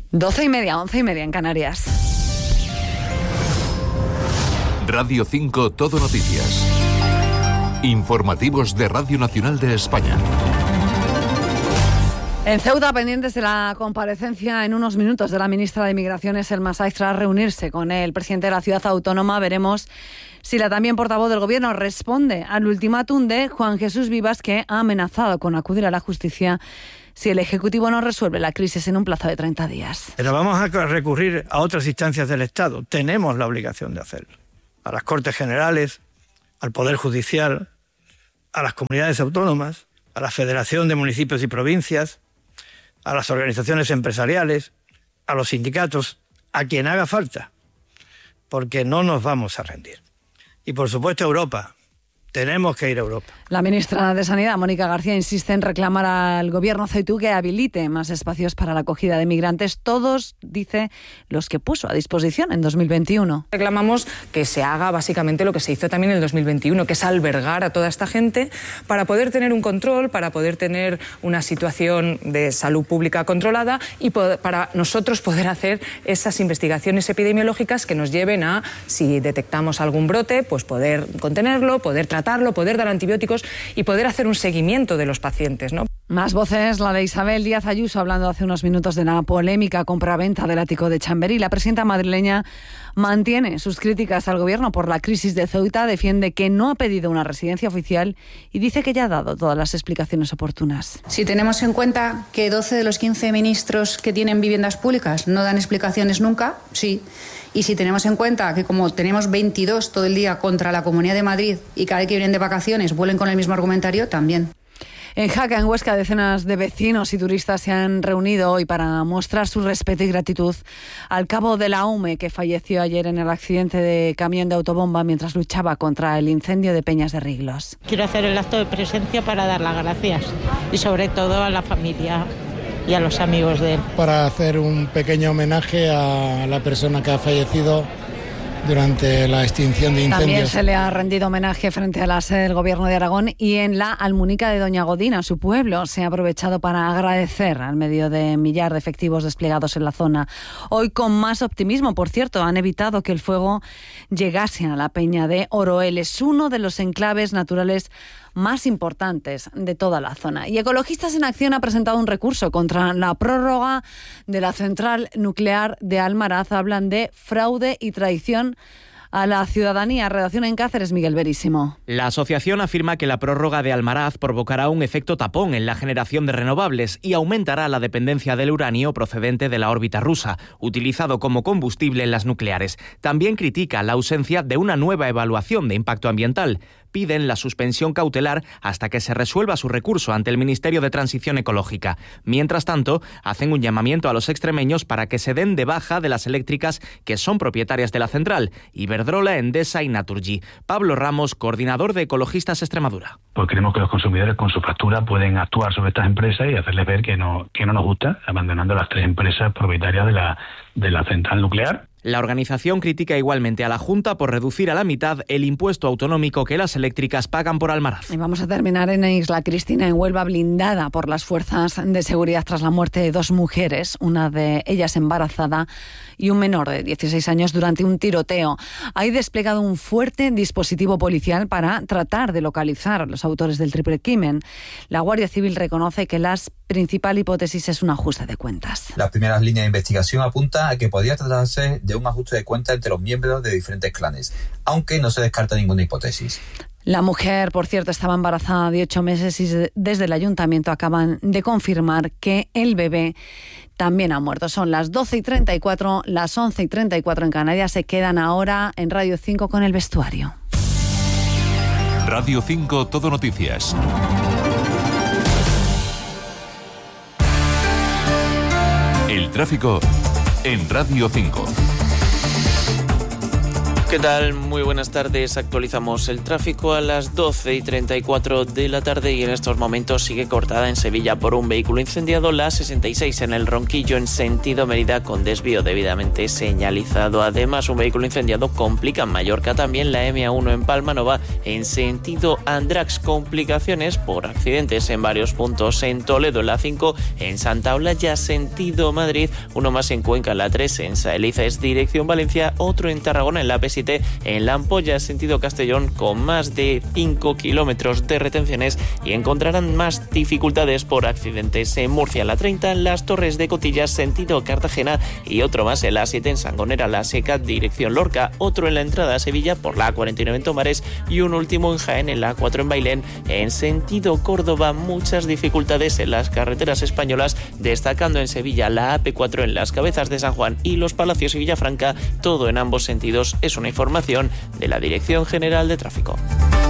12:30, 11:30 en Canarias. Radio 5 Todo Noticias. Informativos de Radio Nacional de España. En Ceuta, pendientes de la comparecencia en unos minutos de la ministra de Migraciones, Elma Saiz, tras reunirse con el presidente de la ciudad autónoma, veremos si la también portavoz del Gobierno responde al ultimátum de Juan Jesús Vivas, que ha amenazado con acudir a la justicia si el Ejecutivo no resuelve la crisis en un plazo de 30 días. Pero vamos a recurrir a otras instancias del Estado. Tenemos la obligación de hacerlo. A las Cortes Generales, al Poder Judicial, a las comunidades autónomas, a la Federación de Municipios y Provincias, a las organizaciones empresariales, a los sindicatos, a quien haga falta, porque no nos vamos a rendir. Y por supuesto Europa. Tenemos que ir a Europa. La ministra de Sanidad, Mónica García, insiste en reclamar al Gobierno ceutú que habilite más espacios para la acogida de migrantes, todos, dice, los que puso a disposición en 2021. Reclamamos que se haga básicamente lo que se hizo también en el 2021, que es albergar a toda esta gente para poder tener un control, para poder tener una situación de salud pública controlada y para nosotros poder hacer esas investigaciones epidemiológicas que nos lleven a, si detectamos algún brote, pues poder contenerlo, poder tratarlo, poder dar antibióticos y poder hacer un seguimiento de los pacientes, ¿no? Más voces, la de Isabel Díaz Ayuso, hablando hace unos minutos de la polémica compraventa del ático de Chamberí. La presidenta madrileña mantiene sus críticas al Gobierno por la crisis de Ceuta, defiende que no ha pedido una residencia oficial y dice que ya ha dado todas las explicaciones oportunas. Si tenemos en cuenta que 12 de los 15 ministros que tienen viviendas públicas no dan explicaciones nunca, sí. Y si tenemos en cuenta que como tenemos 22 todo el día contra la Comunidad de Madrid y cada vez que vienen de vacaciones vuelven con el mismo argumentario, también. En Jaca, en Huesca, decenas de vecinos y turistas se han reunido hoy para mostrar su respeto y gratitud al cabo de la UME, que falleció ayer en el accidente de camión de autobomba mientras luchaba contra el incendio de Peñas de Riglos. Quiero hacer el acto de presencia para dar las gracias y sobre todo a la familia y a los amigos de él. Para hacer un pequeño homenaje a la persona que ha fallecido durante la extinción de incendios. También se le ha rendido homenaje frente a la sede del Gobierno de Aragón y en la Almunica de Doña Godina, su pueblo. Se ha aprovechado para agradecer al medio de millar de efectivos desplegados en la zona. Hoy con más optimismo, por cierto, han evitado que el fuego llegase a la peña de Oroel. Es uno de los enclaves naturales más importantes de toda la zona. Y Ecologistas en Acción ha presentado un recurso contra la prórroga de la central nuclear de Almaraz. Hablan de fraude y traición a la ciudadanía. Redacción en Cáceres, Miguel Verísimo. La asociación afirma que la prórroga de Almaraz provocará un efecto tapón en la generación de renovables y aumentará la dependencia del uranio procedente de la órbita rusa, utilizado como combustible en las nucleares. También critica la ausencia de una nueva evaluación de impacto ambiental. Piden la suspensión cautelar hasta que se resuelva su recurso ante el Ministerio de Transición Ecológica. Mientras tanto, hacen un llamamiento a los extremeños para que se den de baja de las eléctricas que son propietarias de la central, Iberdrola, Endesa y Naturgy. Pablo Ramos, coordinador de Ecologistas Extremadura. Pues creemos que los consumidores con su factura pueden actuar sobre estas empresas y hacerles ver que no nos gusta, abandonando las 3 empresas propietarias de la central nuclear. La organización critica igualmente a la Junta por reducir a la mitad el impuesto autonómico que las eléctricas pagan por Almaraz. Y vamos a terminar en Isla Cristina, en Huelva, blindada por las fuerzas de seguridad tras la muerte de 2 mujeres, una de ellas embarazada y un menor de 16 años durante un tiroteo. Hay desplegado un fuerte dispositivo policial para tratar de localizar a los autores del triple crimen. La Guardia Civil reconoce que la principal hipótesis es un ajuste de cuentas. Las primeras líneas de investigación apuntan a que podría tratarse de un ajuste de cuentas entre los miembros de diferentes clanes, aunque no se descarta ninguna hipótesis. La mujer, por cierto, estaba embarazada de 8 meses y desde el ayuntamiento acaban de confirmar que el bebé también ha muerto. Son las 12:34, las 11:34 en Canarias. Se quedan ahora en Radio 5 con el vestuario. Radio 5 Todo Noticias. El tráfico en Radio 5. ¿Qué tal? Muy buenas tardes. Actualizamos el tráfico a las 12:34 de la tarde y en estos momentos sigue cortada en Sevilla por un vehículo incendiado la 66 en el Ronquillo en sentido Mérida con desvío debidamente señalizado. Además, un vehículo incendiado complica en Mallorca también la M1 en Palmanova en sentido Andrax. Complicaciones por accidentes en varios puntos en Toledo, la 5 en Santa Olalla sentido Madrid, uno más en Cuenca, la 3 en Saelices dirección Valencia, otro en Tarragona en la P7 en La Ampolla, sentido Castellón, con más de 5 kilómetros de retenciones y encontrarán más dificultades por accidentes en Murcia, la 30 en Las Torres de Cotillas, sentido Cartagena y otro más en la 7 en Sangonera, la Seca, dirección Lorca, otro en la entrada a Sevilla por la 49 en Tomares y un último en Jaén en la 4 en Bailén, en sentido Córdoba. Muchas dificultades en las carreteras españolas, destacando en Sevilla la AP4 en las Cabezas de San Juan y Los Palacios y Villafranca, todo en ambos sentidos. Es una información de la Dirección General de Tráfico.